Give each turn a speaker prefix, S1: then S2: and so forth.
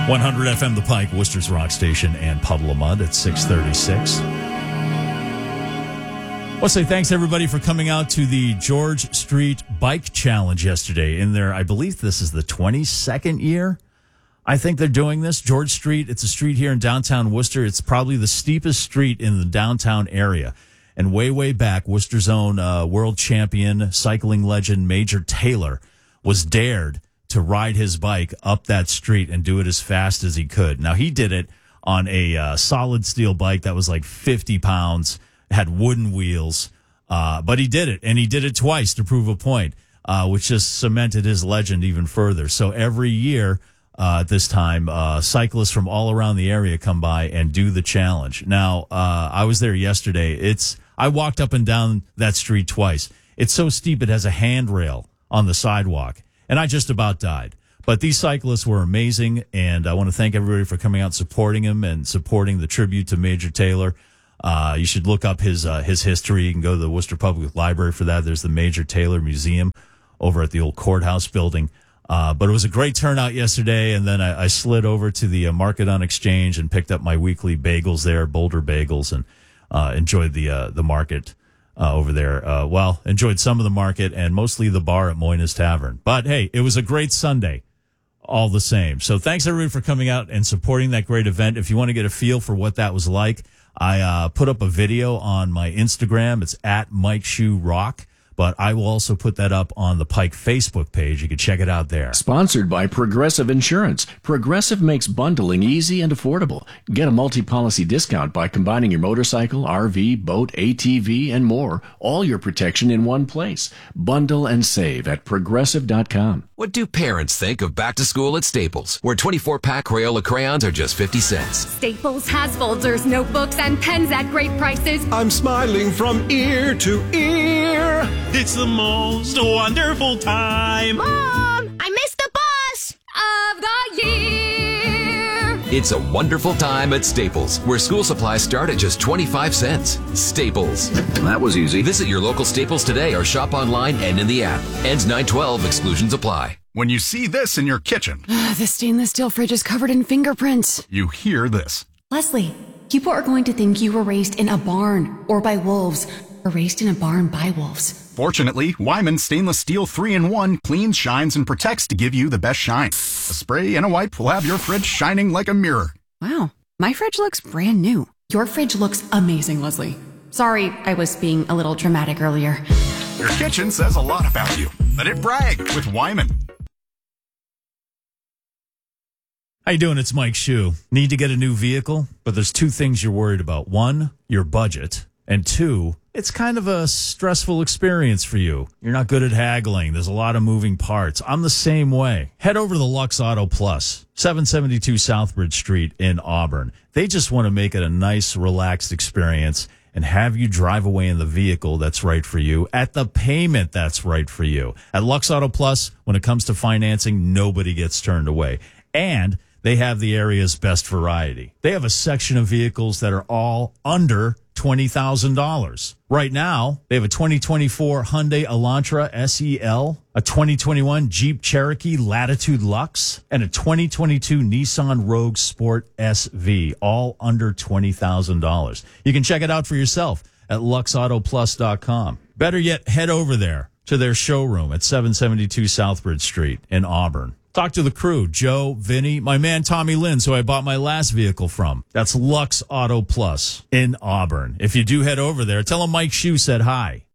S1: 100 FM The Pike, Worcester's Rock Station, and Puddle of Mud at 636. I want to say thanks, everybody, for coming out to the George Street Bike Challenge yesterday. In there, I believe this is the 22nd year. I think they're doing this. George Street, it's a street here in downtown Worcester. It's probably the steepest street in the downtown area. And way back, Worcester's own world champion, cycling legend Major Taylor was dared to ride his bike up that street and do it as fast as he could. Now, he did it on a solid steel bike that was like 50 pounds, had wooden wheels, but he did it, and he did it twice to prove a point, which just cemented his legend even further. So every year at this time, cyclists from all around the area come by and do the challenge. Now, I was there yesterday. I walked up and down that street twice. It's so steep it has a handrail on the sidewalk. And I just about died. But these cyclists were amazing, and I want to thank everybody for coming out and supporting him and supporting the tribute to Major Taylor. You should look up his history. You can go to the Worcester Public Library for that. There's the Major Taylor Museum over at the old courthouse building. But it was a great turnout yesterday, and then I slid over to the Market on Exchange and picked up my weekly bagels there, Boulder Bagels, and enjoyed the market over there. Enjoyed some of the market and mostly the bar at Moyna's Tavern. But hey, it was a great Sunday all the same. So thanks everybody for coming out and supporting that great event. If you want to get a feel for what that was like, I put up a video on my Instagram. It's at Mike Shoe Rock. But I will also put that up on the Pike Facebook page. You can check it out there.
S2: Sponsored by Progressive Insurance. Progressive makes bundling easy and affordable. Get a multi-policy discount by combining your motorcycle, RV, boat, ATV, and more. All your protection in one place. Bundle and save at Progressive.com.
S3: What do parents think of back to school at Staples, where 24-pack Crayola crayons are just 50 cents?
S4: Staples has folders, notebooks, and pens at great prices.
S5: I'm smiling from ear to ear.
S6: It's the most wonderful time.
S4: Mom, I missed the bus of the year.
S3: It's a wonderful time at Staples, where school supplies start at just 25 cents. Staples.
S2: That was easy.
S3: Visit your local Staples today or shop online and in the app. Ends 9/12. Exclusions apply.
S7: When you see this in your kitchen,
S8: The stainless steel fridge is covered in fingerprints.
S7: you hear this.
S8: Leslie, people are going to think you were raised in a barn or by wolves, or raised in a barn by wolves.
S7: Fortunately, Wyman Stainless Steel 3-in-1 cleans, shines, and protects to give you the best shine. A spray and a wipe will have your fridge shining like a mirror.
S8: Wow, my fridge looks brand new. Your fridge looks amazing, Leslie. Sorry, I was being a little dramatic earlier.
S7: Your kitchen says a lot about you. Let it brag with Wyman.
S1: How you doing? It's Mike Shoe. Need to get a new vehicle, but there's two things you're worried about. One, your budget. And two, it's kind of a stressful experience for you. You're not good at haggling. There's a lot of moving parts. I'm the same way. Head over to the Lux Auto Plus, 772 Southbridge Street in Auburn. They just want to make it a nice, relaxed experience and have you drive away in the vehicle that's right for you at the payment that's right for you. At Lux Auto Plus, when it comes to financing, nobody gets turned away. And they have the area's best variety. They have a section of vehicles that are all under $20,000. Right now, they have a 2024 Hyundai Elantra SEL, a 2021 Jeep Cherokee Latitude Lux, and a 2022 Nissan Rogue Sport SV, all under $20,000. You can check it out for yourself at luxautoplus.com. Better yet, head over there to their showroom at 772 Southbridge Street in Auburn. Talk to the crew, Joe, Vinny, my man Tommy Lins, who I bought my last vehicle from. That's Lux Auto Plus in Auburn. If you do head over there, tell them Mike Shoe said hi.